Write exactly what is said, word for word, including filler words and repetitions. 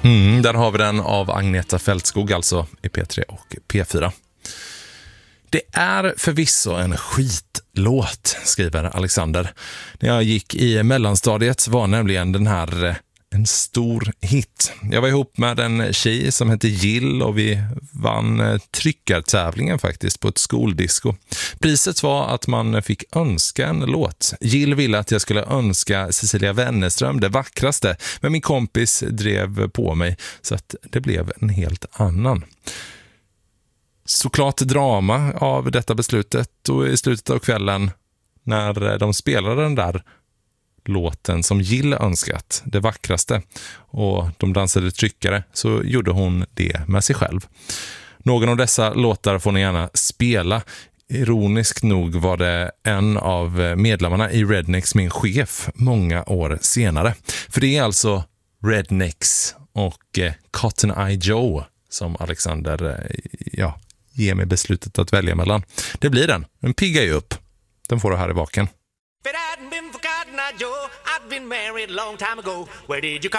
Mm, där har vi den av Agneta Fältskog, alltså i P tre och P fyra. Det är förvisso en skitlåt, skriver Alexander. När jag gick i mellanstadiet var nämligen den här en stor hit. Jag var ihop med en tjej som hette Jill och vi vann tryckartävlingen faktiskt på ett skoldisco. Priset var att man fick önska en låt. Jill ville att jag skulle önska Cecilia Wennerström det vackraste, men min kompis drev på mig så att det blev en helt annan. Såklart drama av detta beslutet, och i slutet av kvällen när de spelade den där låten som Jill önskat, det vackraste, och de dansade tryckare, så gjorde hon det med sig själv. Någon av dessa låtar får ni gärna spela. Ironiskt nog var det en av medlemmarna i Rednex min chef många år senare. För det är alltså Rednex och Cotton Eye Joe som Alexander ja, ger mig beslutet att välja mellan. Det blir den. Den piggar ju upp. Den får du här i baken. If it hadn't been for Cotton Eye Joe, I'd been married a long time ago. Where did you